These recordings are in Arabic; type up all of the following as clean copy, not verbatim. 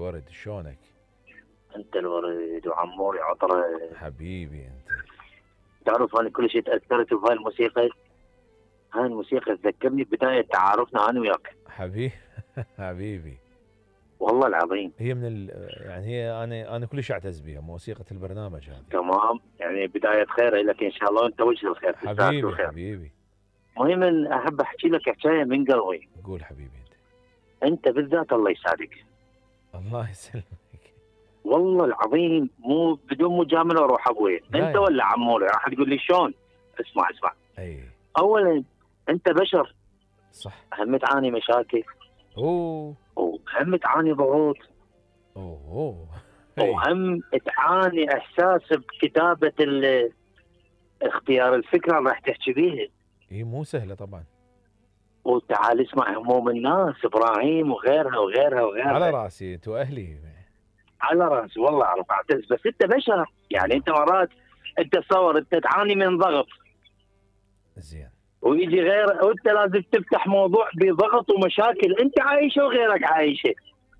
الورد، شلونك؟ انت الورد وعموري عطره. حبيبي انت. تعرف انا كل شيء تاثرت بهاي الموسيقى. هاي الموسيقى تذكرني بدايه تعارفنا انا وياك. حبيبي حبيبي. والله العظيم. هي يعني هي انا كلش اعتز بها موسيقى البرنامج هذه. تمام، يعني بدايه خير لك ان شاء الله، انت وجه الخير تستاهل كل حبيبي خير. حبيبي. المهم احب احكي لك حكايه من قلبي. قول حبيبي انت. انت بالذات الله يسعدك. الله يسلمك. والله العظيم مو بدون مجامله اروح ابوي، لا انت يا. ولا عموري راح تقول لي شلون. اسمع اسمع. اي. اولا انت بشر، صح. هم تعاني مشاكل اوه. وهم تعاني ضغوط اوه. اي. وهم تعاني احساس بكتابه اختيار الفكره اللي راح تحكي بيها. هي مو سهله طبعا. وتعال اسمع هموم الناس، ابراهيم وغيرها وغيرها وغيرها. على راسي، انتوا اهلي. على راسي والله اعرف اعتز، بس انت بشر يعني. انت مرات انت تصور انت تعاني من ضغط زين. ويجي غير، وانت لازم تفتح موضوع بضغط ومشاكل انت عايشه وغيرك عايشه.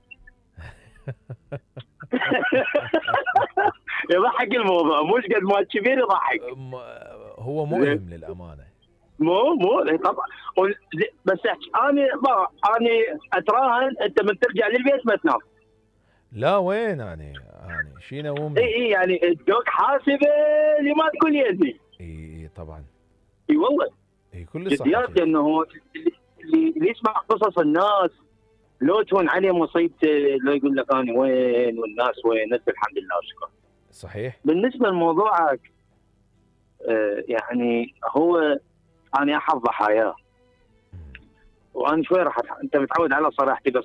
يضحك الموضوع، مش قد ما كبير يضحك. هو مؤلم للامانه. مو طبعا. بس انا اتراهن انت من ترجع للبيت ما تنام. لا وين انا شينا وامي. اي يعني الدوق حاسبه لما تقول يدي. اي طبعا. اي والله. اي كل جديات صح. انه اللي يسمع قصص الناس لو تهون عليه مصيبته، لو يقول لك انا وين والناس وين، نسال الحمد لله والشكر. صحيح. بالنسبه لموضوعك يعني هو انا احد ضحاياه، وانا شوي راح انت متعود على صراحتي، بس